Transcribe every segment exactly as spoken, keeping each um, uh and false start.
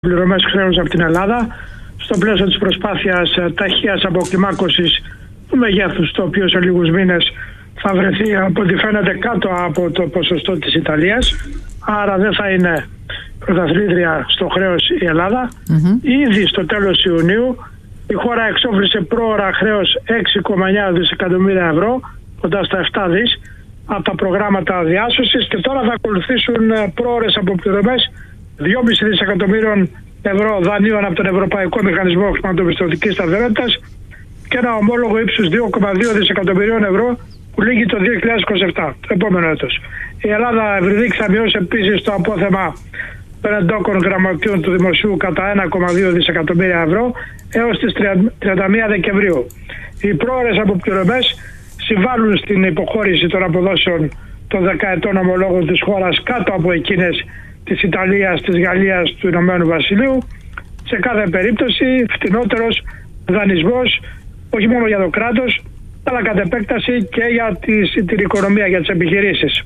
πληρωμές χρέους από την Ελλάδα στο πλαίσιο της προσπάθειας ταχείας αποκλιμάκωσης του μεγέθους, το οποίο σε λίγους μήνες θα βρεθεί από ό,τι φαίνεται κάτω από το ποσοστό της Ιταλίας, άρα δεν θα είναι πρωταθλήτρια στο χρέος η Ελλάδα. Mm-hmm. Ήδη στο τέλος Ιουνίου η χώρα εξόφλησε πρόωρα χρέος έξι κόμμα εννιά δισεκατομμύρια ευρώ, κοντά στα επτά δις, από τα προγράμματα διάσωσης, και τώρα θα ακολουθήσουν πρόωρες αποπληρωμές δυόμισι δισεκατομμύριων ευρώ δανείων από τον Ευρωπαϊκό Μηχανισμό Χρηματοπιστωτικής Σταθερότητας και ένα ομόλογο ύψους δύο κόμμα δύο δισεκατομμυρίων ευρώ που λήγει το δύο χιλιάδες είκοσι επτά, το επόμενο έτος. Η Ελλάδα ευρυδίκη θα μειώσει επίσης το απόθεμα των εντόκων γραμματείων του Δημοσίου κατά ένα κόμμα δύο δισεκατομμύρια ευρώ έως τις τριάντα μία Δεκεμβρίου. Οι πρόωρες αποπληρωμές συμβάλλουν στην υποχώρηση των αποδόσεων των δεκαετών ομολόγων της χώρας κάτω από εκείνες της Ιταλίας, της Γαλλίας, του Ηνωμένου Βασιλείου. Σε κάθε περίπτωση φτηνότερος δανεισμός, όχι μόνο για το κράτος, αλλά κατ' επέκταση και για τη, την οικονομία, για τις επιχειρήσεις.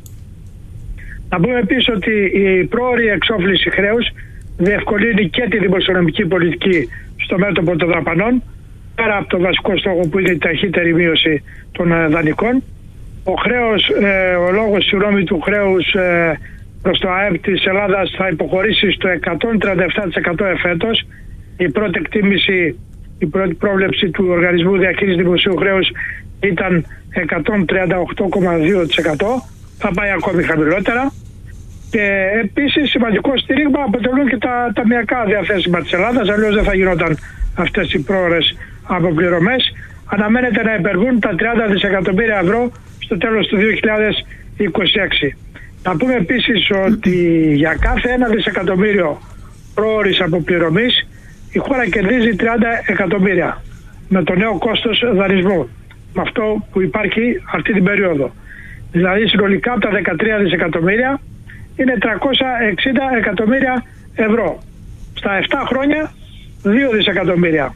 Να πούμε επίσης ότι η πρόωρη εξόφληση χρέους διευκολύνει και τη δημοσιονομική πολιτική στο μέτωπο των δαπανών, πέρα από το βασικό στόχο που είναι η ταχύτερη μείωση των δανεικών. Ο, χρέος, ε, ο λόγος συγγνώμη του χρέους ε, προς το ΑΕΠ της Ελλάδας θα υποχωρήσει στο εκατόν τριάντα επτά τοις εκατό εφέτος. Η πρώτη εκτίμηση, η πρώτη πρόβλεψη του Οργανισμού Διαχείρισης Δημοσίου Χρέους ήταν εκατόν τριάντα οκτώ κόμμα δύο τοις εκατό. Θα πάει ακόμη χαμηλότερα. Και επίσης σημαντικό στήριγμα αποτελούν και τα ταμειακά διαθέσιμα της Ελλάδας, αλλιώς δεν θα γινόταν αυτές οι πρόωρες αποπληρωμές. Αναμένεται να υπερβούν τα τριάντα δισεκατομμύρια ευρώ στο τέλος του δύο χιλιάδες είκοσι έξι. Να πούμε επίσης ότι για κάθε ένα δισεκατομμύριο πρόωρης αποπληρωμής η χώρα κερδίζει τριάντα εκατομμύρια με το νέο κόστος δανεισμού, με αυτό που υπάρχει αυτή την περίοδο. Δηλαδή συνολικά από τα δεκατρία δισεκατομμύρια είναι τριακόσια εξήντα εκατομμύρια ευρώ. Στα επτά χρόνια δύο δισεκατομμύρια.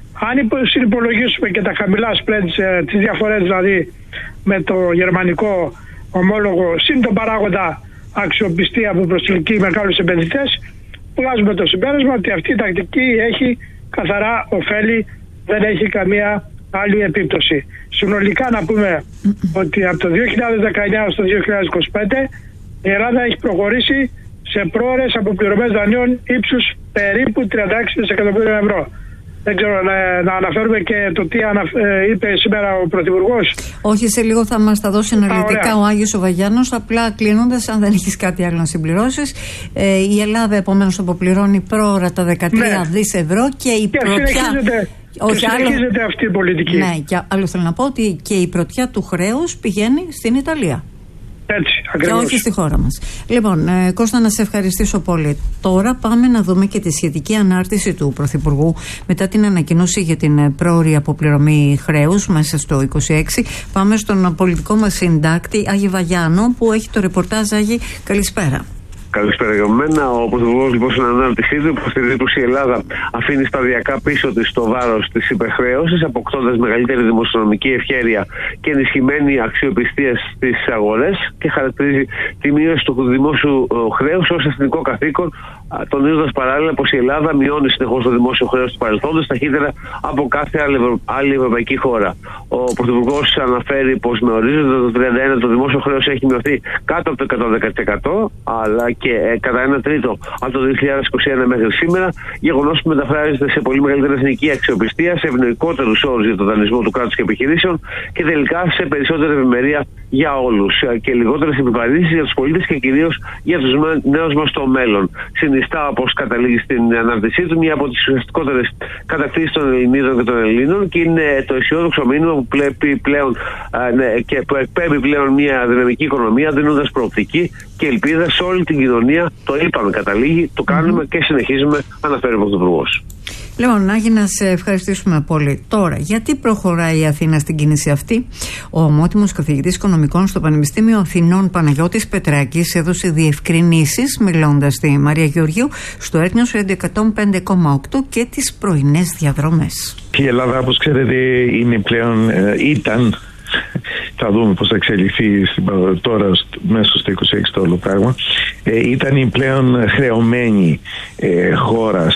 Αν συνυπολογίσουμε και τα χαμηλά spreads, τις διαφορές δηλαδή με το γερμανικό ομόλογο, συν τον παράγοντα αξιοπιστία που προσελκύει μεγάλους επενδυτές, βγάζουμε το συμπέρασμα ότι αυτή η τακτική έχει καθαρά ωφέλη, δεν έχει καμία άλλη επίπτωση. Συνολικά να πούμε ότι από το δύο χιλιάδες δεκαεννιά στο δύο χιλιάδες είκοσι πέντε η Ελλάδα έχει προχωρήσει σε πρόωρες αποπληρωμές δανείων ύψους περίπου τριάντα έξι δισεκατομμύρια ευρώ. Δεν ξέρω, να, να αναφέρουμε και το τι ανα, ε, είπε σήμερα ο Πρωθυπουργός. Όχι, σε λίγο θα μας τα δώσει αναλυτικά ο Άγιος ο Βαγιάννος. Απλά κλείνοντας, αν δεν έχεις κάτι άλλο να συμπληρώσεις, ε, η Ελλάδα επομένως αποπληρώνει πρόωρα τα δεκατρία ναι. δις ευρώ και η και πρωτιά... Συνεχίζεται, όχι, και συνεχίζεται άλλο... αυτή η πολιτική. Ναι, και άλλο θέλω να πω ότι και η πρωτιά του χρέους πηγαίνει στην Ιταλία. Έτσι, ακριβώς. Και όχι στη χώρα μας. Λοιπόν, ε, Κώστα, να σε ευχαριστήσω πολύ. Τώρα πάμε να δούμε και τη σχετική ανάρτηση του Πρωθυπουργού μετά την ανακοίνωση για την πρόωρη αποπληρωμή χρέους μέσα στο είκοσι έξι. Πάμε στον πολιτικό μας συντάκτη Άγιο Βαγιάνο που έχει το ρεπορτάζ. Άγιο, καλησπέρα. Καλησπέρα για μένα. Ο Πρωθυπουργός λοιπόν στην ανάρτησή του υποστηρίζει πως η Ελλάδα αφήνει σταδιακά πίσω της το βάρος της υπερχρέωσης, αποκτώντας μεγαλύτερη δημοσιονομική ευχέρεια και ενισχυμένη αξιοπιστία στις αγορές, και χαρακτηρίζει τη μείωση του δημόσιου χρέους ως εθνικό καθήκον, τονίζοντας παράλληλα πως η Ελλάδα μειώνει συνεχώς το δημόσιο χρέος του παρελθόντος ταχύτερα από κάθε άλλη ευρωπαϊκή χώρα. Ο Πρωθυπουργός αναφέρει πως με ορίζοντα το τριάντα ένα το δημόσιο χρέος έχει μειωθεί κάτω από το εκατόν δέκα τοις εκατό, αλλά και ε, κατά ένα τρίτο από το δύο χιλιάδες είκοσι ένα μέχρι σήμερα, γεγονός που μεταφράζεται σε πολύ μεγαλύτερη εθνική αξιοπιστία, σε ευνοϊκότερους όρους για τον δανεισμό του κράτους και επιχειρήσεων και τελικά σε περισσότερη ευημερία για όλους και λιγότερες επιβαρύνσεις για τους πολίτες και κυρίως για τους νέους μας στο μέλλον. Συνιστά, όπως καταλήγει στην ανάρτησή του, μια από τις ουσιαστικότερες κατακτήσεις των Ελληνίδων και των Ελλήνων, και είναι το αισιόδοξο μήνυμα που πλέπει πλέον α, ναι, και που εκπέμπει πλέον μια δυναμική οικονομία, δίνοντας προοπτική και ελπίδα σε όλη την κοινωνία. Το είπαμε, καταλήγει, το κάνουμε mm-hmm. και συνεχίζουμε, αναφέρει ο Πρωθυπουργός. Λοιπόν, Άγιο, να σε ευχαριστήσουμε πολύ. Τώρα, γιατί προχωράει η Αθήνα στην κίνηση αυτή? Ο ομότιμος καθηγητής οικονομικών στο Πανεπιστήμιο Αθηνών Παναγιώτης Πετράκης έδωσε διευκρινήσεις μιλώντας στη Μαρία Γεωργίου στο Έθνος εκατόν πέντε κόμμα οκτώ και τις πρωινές διαδρομές. Η Ελλάδα, όπως ξέρετε, είναι πλέον, ε, ήταν θα δούμε πώς θα εξελιχθεί τώρα μέσα στο είκοσι έξι το όλο πράγμα, ε, ήταν η πλέον χρεωμένη ε, χώρα